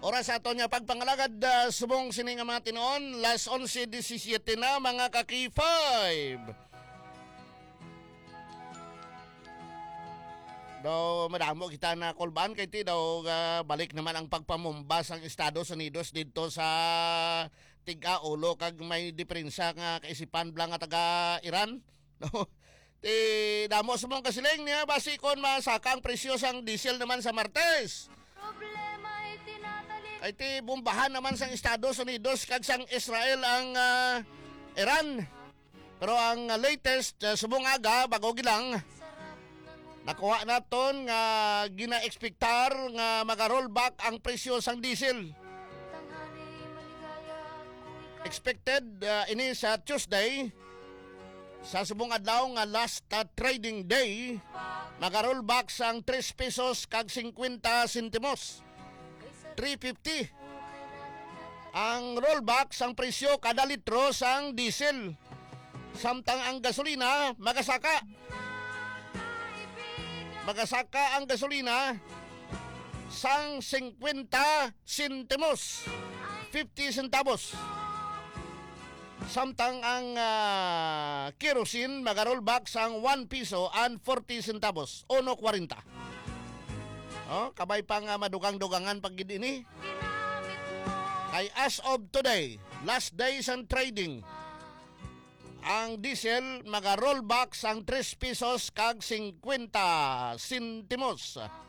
Oras ato niya pagpangalagad subong sini nga mga tinuon, last 11:17 na mga kaki-5. Daw madamo kita na kulbaan kay ti daw balik naman ang pagpamumbas ang Estados Unidos dito sa tig-aulo kag may diferensya nga kaisipan blang nga taga Iran. No? Ti damo sa mong kasiling niya basikon masaka ang presyo sang diesel naman sa Martes. Ay ti bombahan naman sang Estados Unidos kag sang Israel ang Iran. Pero ang latest subong aga bago gilang nakuha naton nga gina-expectar nga maga-rollback ang presyo sang diesel. Expected ini sa Tuesday sa subong adlaw nga last trading day maga-rollback sang 3 pesos kag 50 sentimos. 3.50 ang rollback sang presyo kada litro sang diesel. Samtang ang gasolina magasaka ang gasolina sang 50 sentimos, 50 centavos. Samtang ang kerosene maga-rollback sang 1 peso and 40 centavos, 1.40. Oh, kabay pang madugang-dugangan pag ini. Kay as of today, last day sang trading, ang diesel maga-rollback sang 3 pesos kag 50 sentimos.